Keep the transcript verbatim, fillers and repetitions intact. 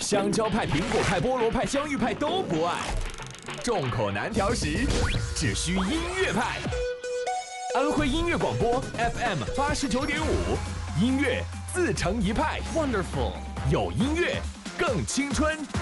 香蕉派、苹果派、菠萝派、香芋派都不爱，众口难调时，只需音乐派。安徽音乐广播 F M 八十九点五，音乐自成一派。Wonderful， 有音乐更青春。